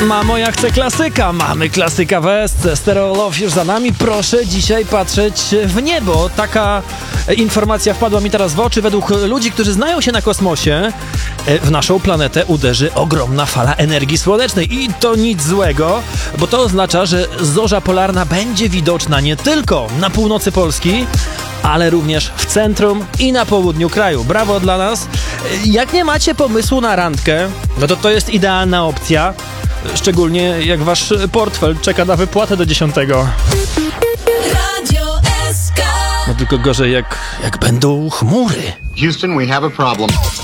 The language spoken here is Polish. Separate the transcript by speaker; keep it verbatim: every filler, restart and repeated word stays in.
Speaker 1: Mamo, ja chcę klasyka. Mamy klasyka w Esce. Stereo Love już za nami. Proszę dzisiaj patrzeć w niebo. Taka informacja wpadła mi teraz w oczy. Według ludzi, którzy znają się na kosmosie, w naszą planetę uderzy ogromna fala energii słonecznej. I to nic złego, bo to oznacza, że zorza polarna będzie widoczna nie tylko na północy Polski, ale również w centrum i na południu kraju. Brawo dla nas. Jak nie macie pomysłu na randkę, no to to jest idealna opcja. Szczególnie jak wasz portfel czeka na wypłatę do dziesiątego. No tylko gorzej jak, jak będą chmury.
Speaker 2: Houston, we have a problem.